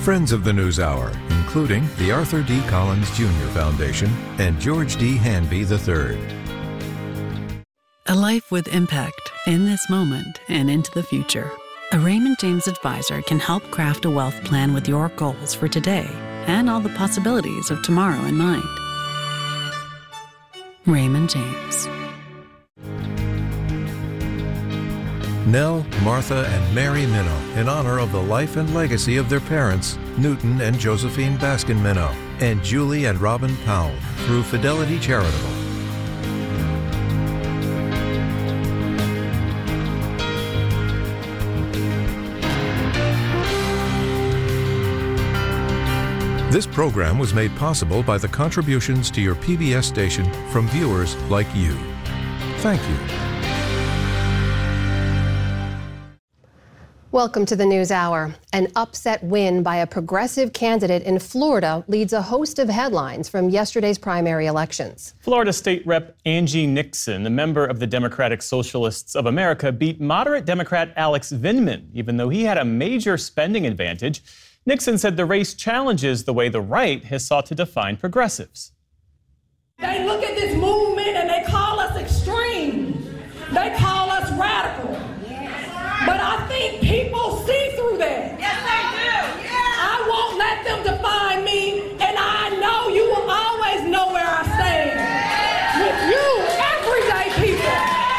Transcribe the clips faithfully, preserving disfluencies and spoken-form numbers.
Friends of the NewsHour, including the Arthur D. Collins Junior Foundation and George D. Hanby the third. A life with impact in this moment and into the future. A Raymond James advisor can help craft a wealth plan with your goals for today and all the possibilities of tomorrow in mind. Raymond James. Nell, Martha, and Mary Minow, in honor of the life and legacy of their parents, Newton and Josephine Baskin Minow, and Julie and Robin Powell, through Fidelity Charitable. This program was made possible by the contributions to your P B S station from viewers like you. Thank you. Welcome to the NewsHour. An upset win by a progressive candidate in Florida leads a host of headlines from yesterday's primary elections. Florida State Rep Angie Nixon, a member of the Democratic Socialists of America, beat moderate Democrat Alex Vindman, even though he had a major spending advantage. Nixon said the race challenges the way the right has sought to define progressives. They look at this movement and they call us extreme. They call us radical. But I think people see through that. Yes, they do. Yeah. I won't let them define me, and I know you will always know where I stand. With you, everyday people.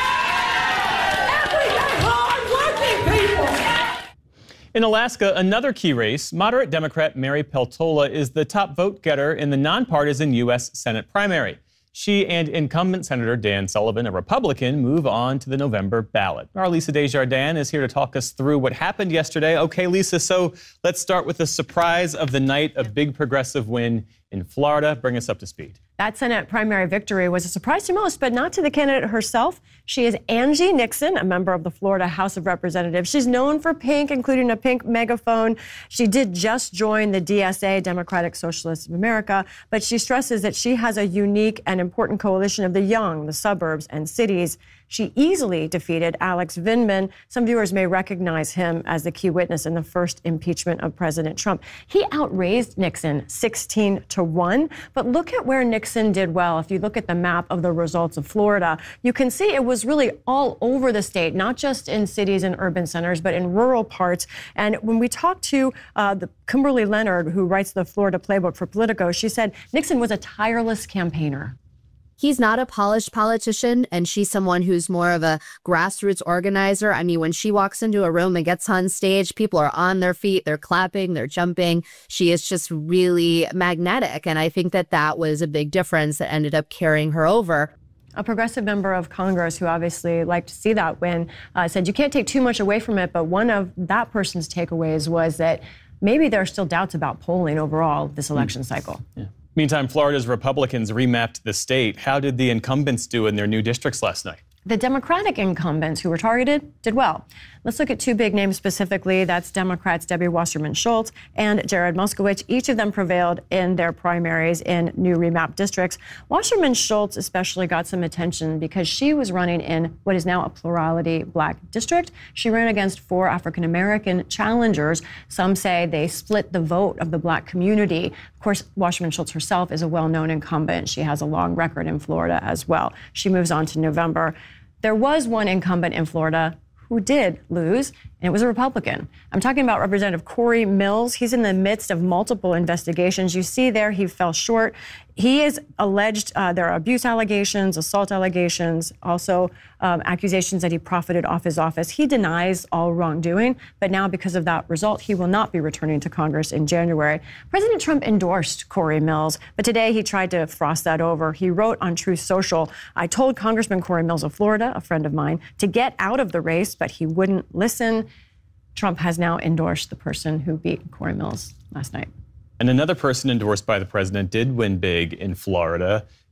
Everyday hard-working people. In Alaska, another key race, moderate Democrat Mary Peltola is the top vote getter in the nonpartisan U S Senate primary. She and incumbent Senator Dan Sullivan, a Republican, move on to the November ballot. Our Lisa Desjardins is here to talk us through what happened yesterday. Okay, Lisa, so let's start with the surprise of the night, a big progressive win in Florida. Bring us up to speed. That Senate primary victory was a surprise to most, but not to the candidate herself. She is Angie Nixon, a member of the Florida House of Representatives. She's known for pink, including a pink megaphone. She did just join the D S A, Democratic Socialists of America, but she stresses that she has a unique and important coalition of the young, the suburbs, and cities. She easily defeated Alex Vindman. Some viewers may recognize him as the key witness in the first impeachment of President Trump. He outraised Nixon sixteen to one, but look at where Nixon did well. If you look at the map of the results of Florida, you can see it was really all over the state, not just in cities and urban centers, but in rural parts. And when we talked to uh, the Kimberly Leonard, who writes the Florida Playbook for Politico, she said Nixon was a tireless campaigner. He's not a polished politician, and she's someone who's more of a grassroots organizer. I mean, when she walks into a room and gets on stage, people are on their feet, they're clapping, they're jumping. She is just really magnetic, and I think that that was a big difference that ended up carrying her over. A progressive member of Congress who obviously liked to see that win uh, said you can't take too much away from it, but one of that person's takeaways was that maybe there are still doubts about polling overall this election mm. cycle. Yeah. Meantime, Florida's Republicans remapped the state. How did the incumbents do in their new districts last night? The Democratic incumbents who were targeted did well. Let's look at two big names specifically. That's Democrats Debbie Wasserman Schultz and Jared Moskowitz. Each of them prevailed in their primaries in new remapped districts. Wasserman Schultz especially got some attention because she was running in what is now a plurality black district. She ran against four African-American challengers. Some say they split the vote of the black community. Of course, Wasserman Schultz herself is a well-known incumbent. She has a long record in Florida as well. She moves on to November. There was one incumbent in Florida who did lose, and it was a Republican. I'm talking about Representative Corey Mills. He's in the midst of multiple investigations. You see there he fell short. He is alleged uh, there are abuse allegations, assault allegations, also um, accusations that he profited off his office. He denies all wrongdoing, but now because of that result, he will not be returning to Congress in January. President Trump endorsed Corey Mills, but today he tried to frost that over. He wrote on Truth Social, I told Congressman Corey Mills of Florida, a friend of mine, to get out of the race, but he wouldn't listen. Trump has now endorsed the person who beat Corey Mills last night. And another person endorsed by the president did win big in Florida.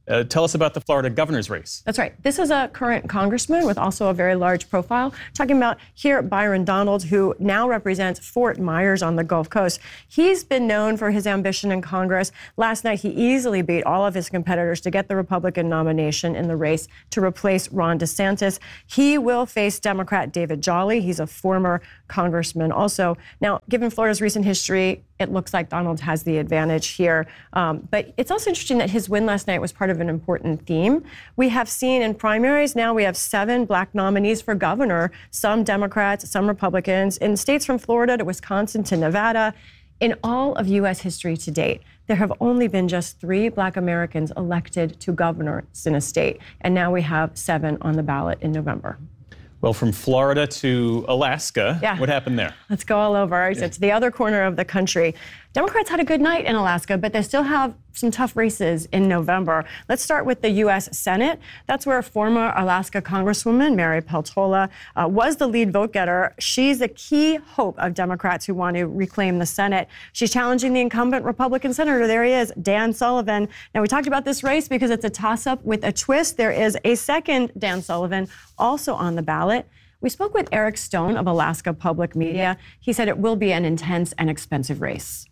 Uh, tell us about the Florida governor's race. That's right. This is a current congressman with also a very large profile. Talking about here Byron Donalds, who now represents Fort Myers on the Gulf Coast. He's been known for his ambition in Congress. Last night, he easily beat all of his competitors to get the Republican nomination in the race to replace Ron DeSantis. He will face Democrat David Jolly. He's a former congressman also. Now, given Florida's recent history, it looks like Donald has the advantage here. Um, but it's also interesting that his win last night was part of an important theme. We have seen in primaries now we have seven black nominees for governor, some Democrats, some Republicans, in states from Florida to Wisconsin to Nevada. In all of U S history to date, there have only been just three black Americans elected to governor in a state. And now we have seven on the ballot in November. Well, from Florida to Alaska, yeah. What happened there? Let's go all over. Yeah. To the other corner of the country. Democrats had a good night in Alaska, but they still have some tough races in November. Let's start with the U S Senate. That's where former Alaska Congresswoman Mary Peltola uh, was the lead vote getter. She's a key hope of Democrats who want to reclaim the Senate. She's challenging the incumbent Republican senator. There he is, Dan Sullivan. Now, we talked about this race because it's a toss-up with a twist. There is a second Dan Sullivan also on the ballot. We spoke with Eric Stone of Alaska Public Media. He said it will be an intense and expensive race.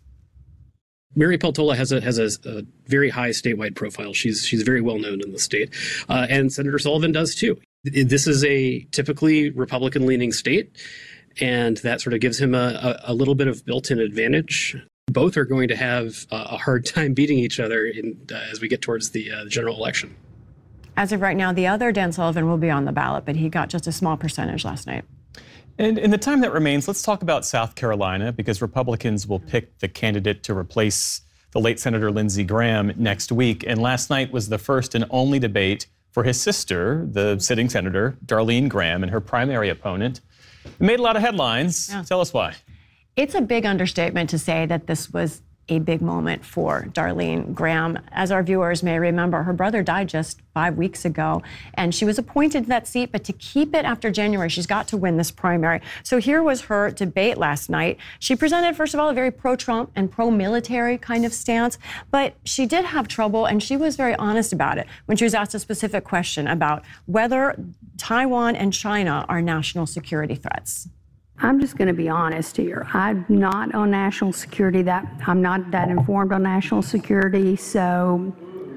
Mary Peltola has a has a, a very high statewide profile. She's she's very well known in the state, uh, and Senator Sullivan does too. This is a typically Republican-leaning state, and that sort of gives him a, a, a little bit of built-in advantage. Both are going to have a hard time beating each other in, uh, as we get towards the, uh, the general election. As of right now, the other Dan Sullivan will be on the ballot, but he got just a small percentage last night. And in the time that remains, let's talk about South Carolina, because Republicans will pick the candidate to replace the late Senator Lindsey Graham next week. And last night was the first and only debate for his sister, the sitting senator, Darlene Graham, and her primary opponent. It made a lot of headlines. Yeah. Tell us why. It's a big understatement to say that this was a big moment for Darlene Graham. As our viewers may remember, her brother died just five weeks ago, and she was appointed to that seat, but to keep it after January, she's got to win this primary. So here was her debate last night. She presented, first of all, a very pro-Trump and pro-military kind of stance, but she did have trouble, and she was very honest about it when she was asked a specific question about whether Taiwan and China are national security threats. I'm just going to be honest here. I'm not on national security. That I'm not that informed on national security. So,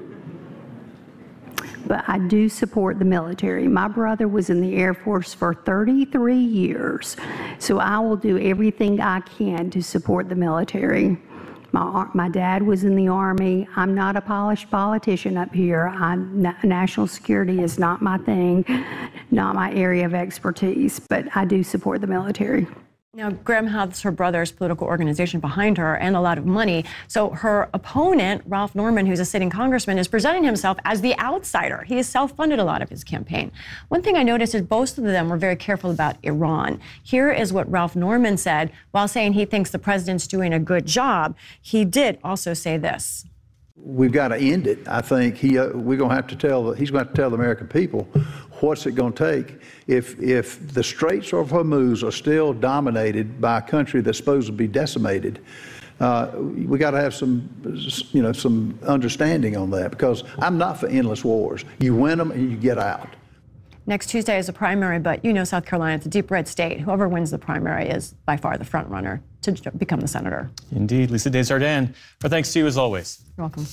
but I do support the military. My brother was in the Air Force for thirty-three years, so I will do everything I can to support the military. My, my dad was in the Army. I'm not a polished politician up here. I'm, national security is not my thing, not my area of expertise, but I do support the military. Now, Graham has her brother's political organization behind her and a lot of money. So her opponent, Ralph Norman, who's a sitting congressman, is presenting himself as the outsider. He has self-funded a lot of his campaign. One thing I noticed is both of them were very careful about Iran. Here is what Ralph Norman said while saying he thinks the president's doing a good job. He did also say this. We've got to end it. I think he, uh, we're going to have to tell, he's going to have to tell the American people what's it going to take. If, if the Straits of Hormuz are still dominated by a country that's supposed to be decimated, uh, we got to have some, you know, some understanding on that, because I'm not for endless wars. You win them and you get out. Next Tuesday is a primary, but you know South Carolina, it's a deep red state. Whoever wins the primary is by far the front runner to become the senator. Indeed. Lisa Desjardins, our thanks to you as always. You're welcome.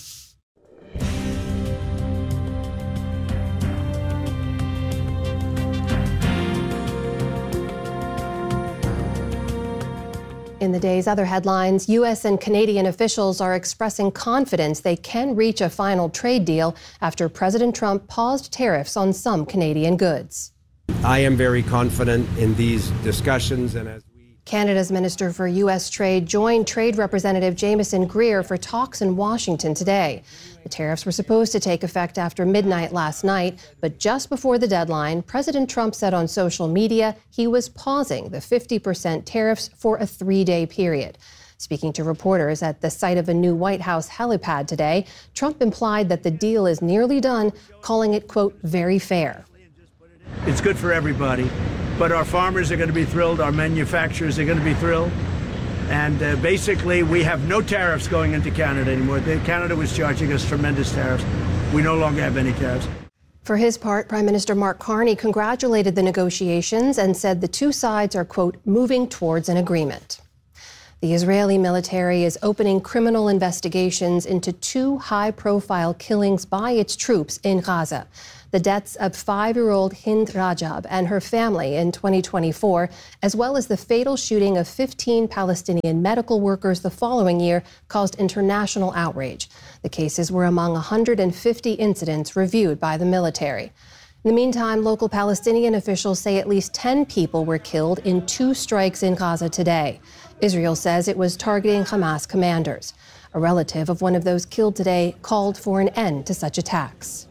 In the day's other headlines, U S and Canadian officials are expressing confidence they can reach a final trade deal after President Trump paused tariffs on some Canadian goods. I am very confident in these discussions, and as Canada's Minister for U S Trade joined Trade Representative Jameson Greer for talks in Washington today. The tariffs were supposed to take effect after midnight last night, but just before the deadline, President Trump said on social media he was pausing the fifty percent tariffs for a three-day period. Speaking to reporters at the site of a new White House helipad today, Trump implied that the deal is nearly done, calling it, quote, very fair. It's good for everybody. But our farmers are going to be thrilled. Our manufacturers are going to be thrilled. And uh, basically, we have no tariffs going into Canada anymore. Canada was charging us tremendous tariffs. we no longer have any tariffs. For his part, Prime Minister Mark Carney congratulated the negotiations and said the two sides are, quote, moving towards an agreement. The Israeli military is opening criminal investigations into two high-profile killings by its troops in Gaza. The deaths of five-year-old Hind Rajab and her family in twenty twenty-four, as well as the fatal shooting of fifteen Palestinian medical workers the following year, caused international outrage. The cases were among one hundred fifty incidents reviewed by the military. In the meantime, local Palestinian officials say at least ten people were killed in two strikes in Gaza today. Israel says it was targeting Hamas commanders. A relative of one of those killed today called for an end to such attacks.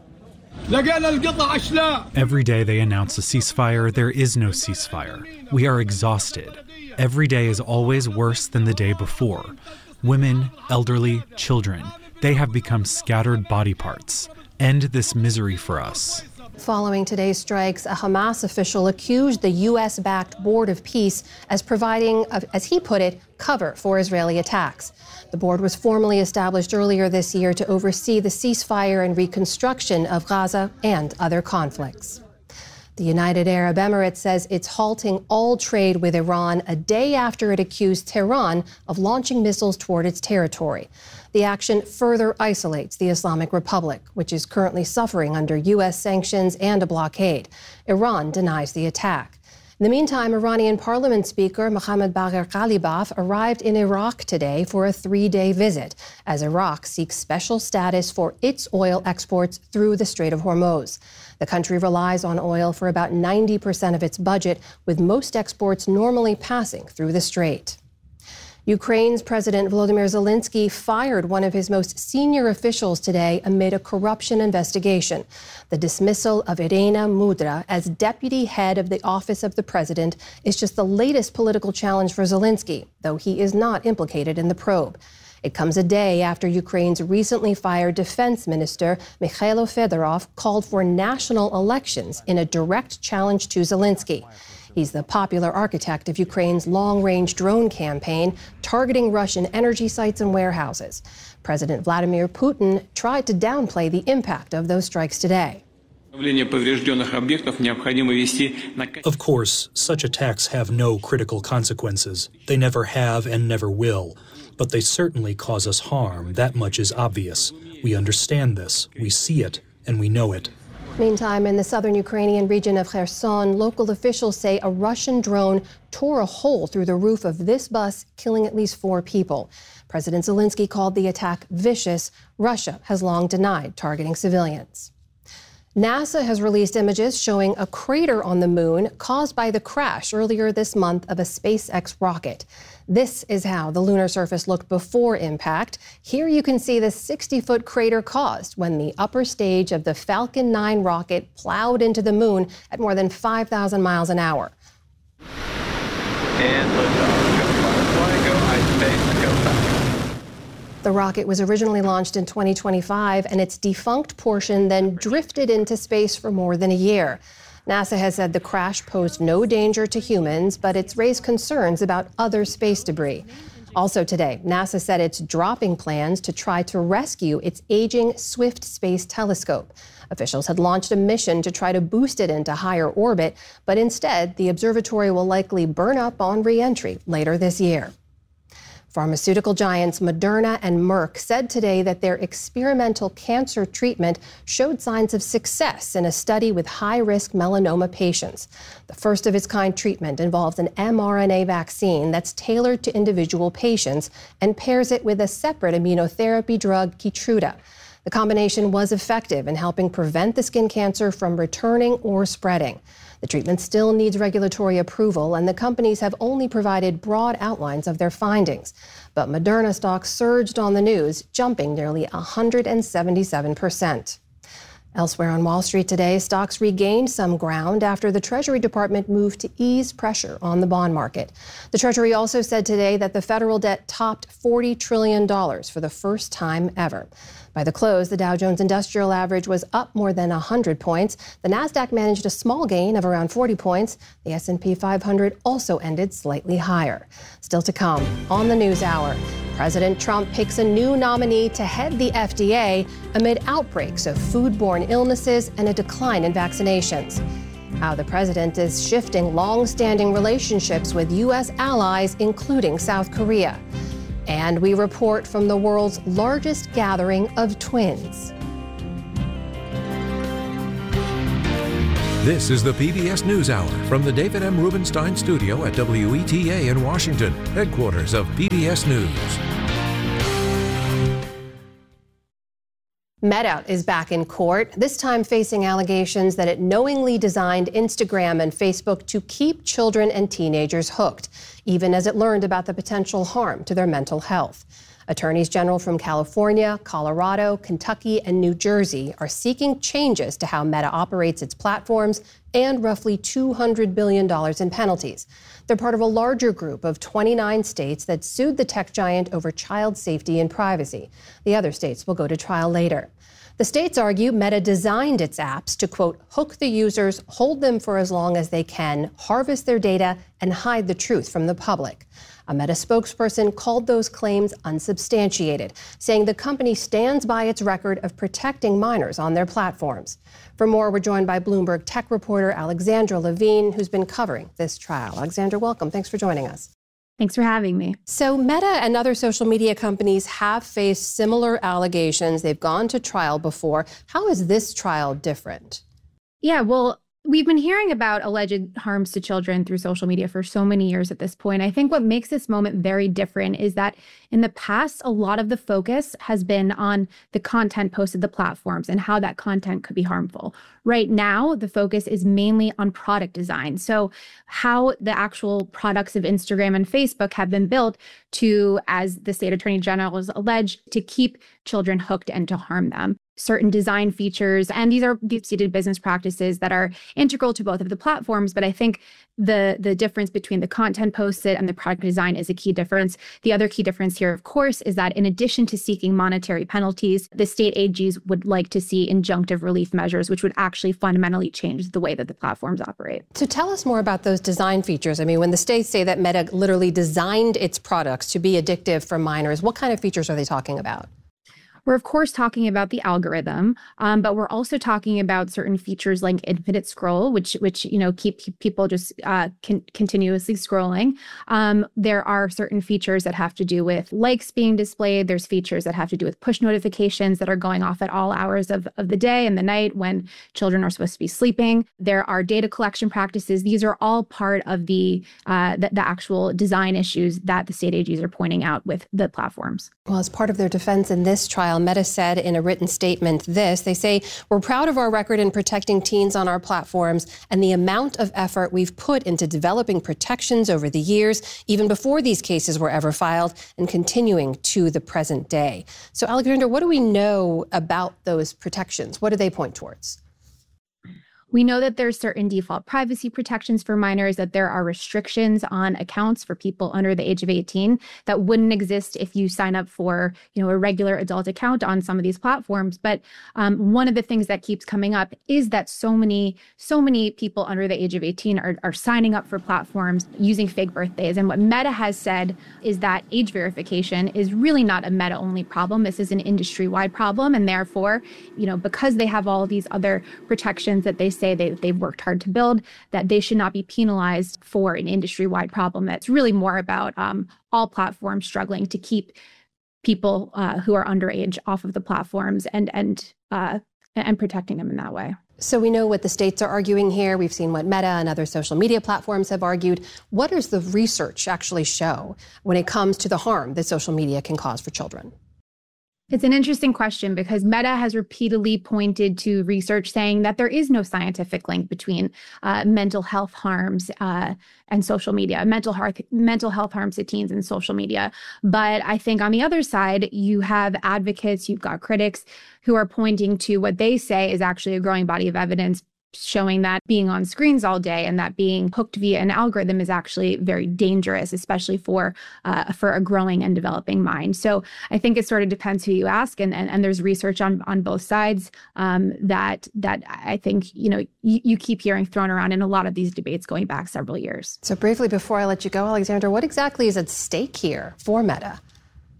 Every day they announce a ceasefire, there is no ceasefire. We are exhausted. Every day is always worse than the day before. Women, elderly, children, they have become scattered body parts. End this misery for us. Following today's strikes, a Hamas official accused the U S-backed Board of Peace as providing, as he put it, cover for Israeli attacks. The board was formally established earlier this year to oversee the ceasefire and reconstruction of Gaza and other conflicts. The United Arab Emirates says it's halting all trade with Iran a day after it accused Tehran of launching missiles toward its territory. The action further isolates the Islamic Republic, which is currently suffering under U S sanctions and a blockade. Iran denies the attack. In the meantime, Iranian Parliament Speaker Mohammad Bagher Ghalibaf arrived in Iraq today for a three-day visit, as Iraq seeks special status for its oil exports through the Strait of Hormuz. The country relies on oil for about ninety percent of its budget, with most exports normally passing through the strait. Ukraine's President Volodymyr Zelensky fired one of his most senior officials today amid a corruption investigation. The dismissal of Irina Mudra as deputy head of the office of the president is just the latest political challenge for Zelensky, though he is not implicated in the probe. It comes a day after Ukraine's recently fired defense minister, Mikhailo Fedorov, called for national elections in a direct challenge to Zelensky. He's the popular architect of Ukraine's long-range drone campaign targeting Russian energy sites and warehouses. President Vladimir Putin tried to downplay the impact of those strikes today. Of course, such attacks have no critical consequences. They never have and never will. But they certainly cause us harm. That much is obvious. We understand this, we see it, and we know it. Meantime, in the southern Ukrainian region of Kherson, local officials say a Russian drone tore a hole through the roof of this bus, killing at least four people. President Zelensky called the attack vicious. Russia has long denied targeting civilians. NASA has released images showing a crater on the moon caused by the crash earlier this month of a SpaceX rocket. This is how the lunar surface looked before impact. Here you can see the sixty-foot crater caused when the upper stage of the Falcon nine rocket plowed into the moon at more than five thousand miles an hour. And liftoff. Go Firefly, go iSpace, go Falcon. The rocket was originally launched in twenty twenty-five, and its defunct portion then drifted into space for more than a year. NASA has said the crash posed no danger to humans, but it's raised concerns about other space debris. Also today, NASA said it's dropping plans to try to rescue its aging Swift Space Telescope. Officials had launched a mission to try to boost it into higher orbit, but instead, the observatory will likely burn up on re-entry later this year. Pharmaceutical giants Moderna and Merck said today that their experimental cancer treatment showed signs of success in a study with high-risk melanoma patients. The first of its kind treatment involves an mRNA vaccine that's tailored to individual patients and pairs it with a separate immunotherapy drug, Keytruda. The combination was effective in helping prevent the skin cancer from returning or spreading. The treatment still needs regulatory approval, and the companies have only provided broad outlines of their findings. But Moderna stocks surged on the news, jumping nearly one hundred seventy-seven percent. Elsewhere on Wall Street today, stocks regained some ground after the Treasury Department moved to ease pressure on the bond market. The Treasury also said today that the federal debt topped forty trillion dollars for the first time ever. By the close, the Dow Jones Industrial Average was up more than one hundred points. The Nasdaq managed a small gain of around forty points. The S and P five hundred also ended slightly higher. Still to come on the News Hour, President Trump picks a new nominee to head the F D A amid outbreaks of foodborne illnesses and a decline in vaccinations. How the president is shifting long-standing relationships with U S allies, including South Korea. And we report from the world's largest gathering of twins. This is the P B S NewsHour from the David M. Rubenstein studio at W E T A in Washington, headquarters of P B S News. Meta is back in court, this time facing allegations that it knowingly designed Instagram and Facebook to keep children and teenagers hooked, even as it learned about the potential harm to their mental health. Attorneys general from California, Colorado, Kentucky, and New Jersey are seeking changes to how Meta operates its platforms and roughly two hundred billion dollars in penalties. They're part of a larger group of twenty-nine states that sued the tech giant over child safety and privacy. The other states will go to trial later. The states argue Meta designed its apps to, quote, hook the users, hold them for as long as they can, harvest their data, and hide the truth from the public. A Meta spokesperson called those claims unsubstantiated, saying the company stands by its record of protecting minors on their platforms. For more, we're joined by Bloomberg tech reporter Alexandra Levine, who's been covering this trial. Alexandra, welcome. Thanks for joining us. Thanks for having me. So Meta and other social media companies have faced similar allegations. They've gone to trial before. How is this trial different? Yeah, well, we've been hearing about alleged harms to children through social media for so many years at this point. I think what makes this moment very different is that in the past, a lot of the focus has been on the content posted to the platforms and how that content could be harmful. Right now, the focus is mainly on product design. So how the actual products of Instagram and Facebook have been built to, as the state attorney general has alleged, to keep children hooked and to harm them. Certain design features, and these are deep-seated business practices that are integral to both of the platforms. But I think the the difference between the content posted and the product design is a key difference. The other key difference here, of course, is that in addition to seeking monetary penalties, the state A Gs would like to see injunctive relief measures, which would actually fundamentally change the way that the platforms operate. So tell us more about those design features. I mean, when the states say that Meta literally designed its products to be addictive for minors, what kind of features are they talking about? We're, of course, talking about the algorithm, um, but we're also talking about certain features like infinite scroll, which, which you know, keep, keep people just uh, con- continuously scrolling. Um, there are certain features that have to do with likes being displayed. There's features that have to do with push notifications that are going off at all hours of, of the day and the night when children are supposed to be sleeping. There are data collection practices. These are all part of the, uh, the, the actual design issues that the state A Gs are pointing out with the platforms. Well, as part of their defense in this trial, Meta said in a written statement this, they say, we're proud of our record in protecting teens on our platforms and the amount of effort we've put into developing protections over the years, even before these cases were ever filed and continuing to the present day. So, Alexandra, what do we know about those protections? What do they point towards? We know that there's certain default privacy protections for minors, that there are restrictions on accounts for people under the age of eighteen that wouldn't exist if you sign up for, you know, a regular adult account on some of these platforms. But um, one of the things that keeps coming up is that so many, so many people under the age of eighteen are, are signing up for platforms using fake birthdays. And what Meta has said is that age verification is really not a Meta-only problem. This is an industry-wide problem. And therefore, you know, because they have all of these other protections that they say say they, they've worked hard to build, that they should not be penalized for an industry-wide problem that's really more about um, all platforms struggling to keep people uh, who are underage off of the platforms and and uh, and protecting them in that way. So we know what the states are arguing here. We've seen what Meta and other social media platforms have argued. What does the research actually show when it comes to the harm that social media can cause for children? It's an interesting question because Meta has repeatedly pointed to research saying that there is no scientific link between uh, mental health harms uh, and social media, mental health, mental health harms to teens and social media. But I think on the other side, you have advocates, you've got critics who are pointing to what they say is actually a growing body of evidence showing that being on screens all day and that being hooked via an algorithm is actually very dangerous, especially for uh, for a growing and developing mind. So I think it sort of depends who you ask, and and, and there's research on on both sides um, that that I think you know you, you keep hearing thrown around in a lot of these debates going back several years. So briefly before I let you go, Alexandra, what exactly is at stake here for Meta?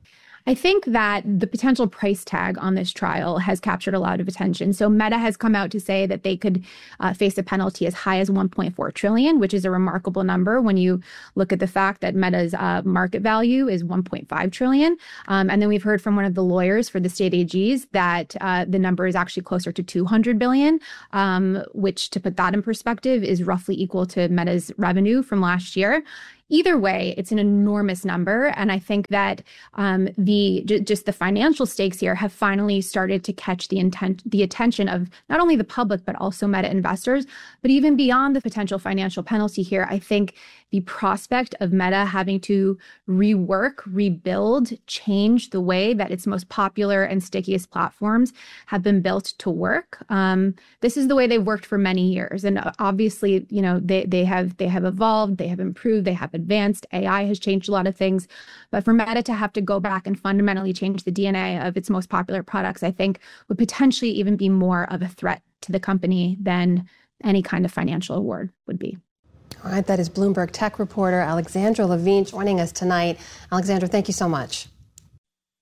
I think that the potential price tag on this trial has captured a lot of attention. So Meta has come out to say that they could uh, face a penalty as high as one point four trillion dollars, which is a remarkable number when you look at the fact that Meta's uh, market value is one point five trillion dollars. Um, and then we've heard from one of the lawyers for the state A Gs that uh, the number is actually closer to two hundred billion dollars, um, which, to put that in perspective, is roughly equal to Meta's revenue from last year. Either way, it's an enormous number. And I think that um, the j- just the financial stakes here have finally started to catch the intent, the attention of not only the public, but also Meta investors. But even beyond the potential financial penalty here, I think the prospect of Meta having to rework, rebuild, change the way that its most popular and stickiest platforms have been built to work. Um, this is the way they've worked for many years. And obviously, you know, they they have they have evolved, they have improved, they have advanced. A I has changed a lot of things. But for Meta to have to go back and fundamentally change the D N A of its most popular products, I think would potentially even be more of a threat to the company than any kind of financial award would be. All right, that is Bloomberg tech reporter Alexandra Levine joining us tonight. Alexandra, thank you so much.